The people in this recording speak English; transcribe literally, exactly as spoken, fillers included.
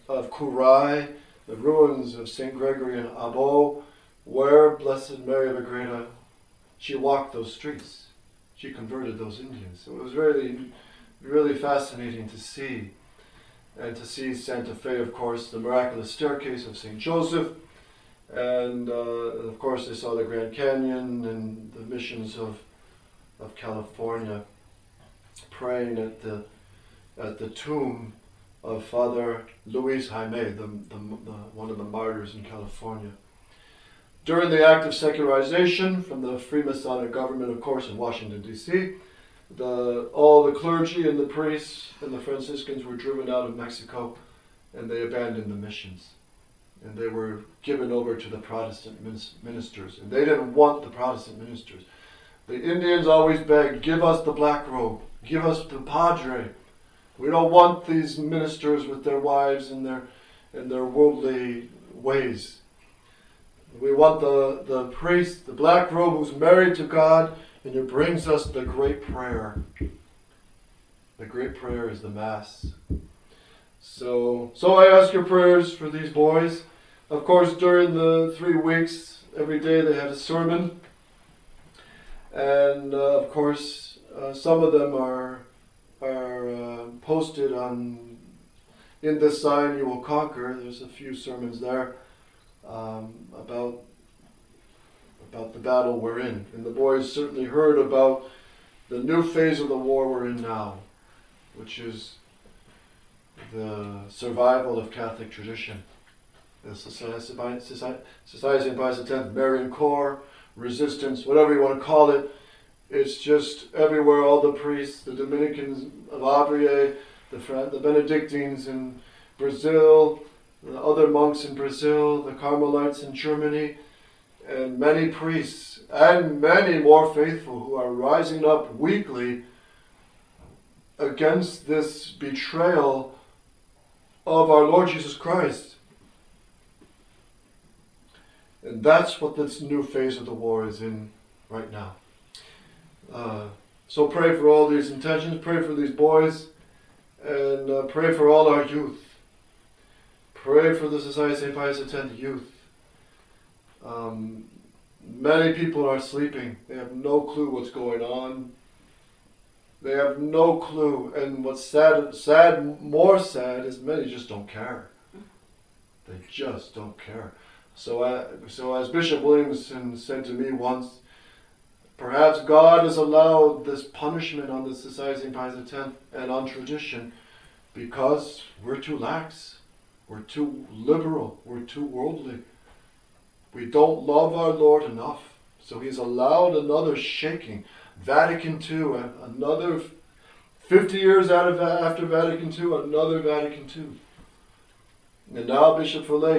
of Curay, the ruins of Saint Gregory in Abo, where Blessed Mary of Agreda, she walked those streets. She converted those Indians. So it was really, really fascinating to see. And to see Santa Fe, of course, the miraculous staircase of Saint Joseph. And, uh, of course, they saw the Grand Canyon and the missions of, of California, praying at the, at the tomb of Father Luis Jaime, the, the, the, one of the martyrs in California. During the act of secularization from the Freemasonic government, of course, in Washington, D C, the, all the clergy and the priests and the Franciscans were driven out of Mexico, and they abandoned the missions. And they were given over to the Protestant ministers. And they didn't want the Protestant ministers. The Indians always begged, give us the black robe, give us the padre. We don't want these ministers with their wives and their, and their worldly ways. We want the, the priest, the black robe who's married to God, and who brings us the great prayer. The great prayer is the Mass. So, so I ask your prayers for these boys. Of course, during the three weeks, every day they had a sermon. And uh, of course, uh, some of them are, are uh, posted on, in this sign you will conquer. There's a few sermons there um, about, about the battle we're in. And the boys certainly heard about the new phase of the war we're in now, which is the survival of Catholic tradition. The Society Saint Pius X, Marian Corps, resistance, whatever you want to call it. It's just everywhere, all the priests, the Dominicans of Abrier, the, the Benedictines in Brazil, the other monks in Brazil, the Carmelites in Germany, and many priests, and many more faithful who are rising up weekly against this betrayal of our Lord Jesus Christ. And that's what this new phase of the war is in right now. Uh, so pray for all these intentions, pray for these boys, and uh, pray for all our youth. Pray for the Society Saint Pius X youth. Um, many people are sleeping. They have no clue what's going on. They have no clue. And what's sad, sad, more sad, is many just don't care. They just don't care. So, uh, so as Bishop Williamson said to me once, perhaps God has allowed this punishment on the Society Saint Pius X and on tradition because we're too lax, we're too liberal, we're too worldly. We don't love our Lord enough. So He's allowed another shaking. Vatican Two, another fifty years out of after Vatican Two, another Vatican Two. And now Bishop Follet